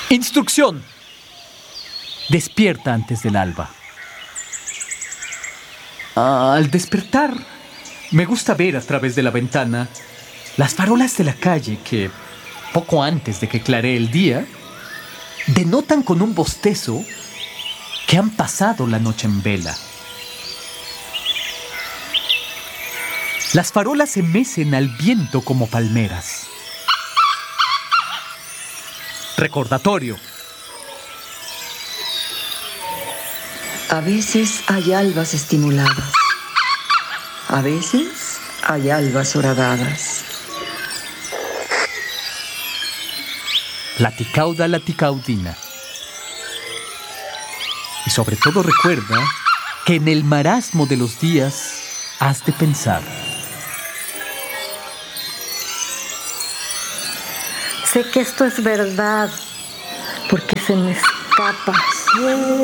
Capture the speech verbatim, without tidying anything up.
Instrucción. Despierta antes del alba. Al despertar, me gusta ver a través de la ventana las farolas de la calle que, poco antes de que claree el día, denotan con un bostezo que han pasado la noche en vela. Las farolas se mecen al viento como palmeras. Recordatorio. A veces hay albas estimuladas. A veces hay albas horadadas. Laticauda laticaudina. Y sobre todo recuerda que en el marasmo de los días has de pensar. Sé que esto es verdad, porque se me escapa.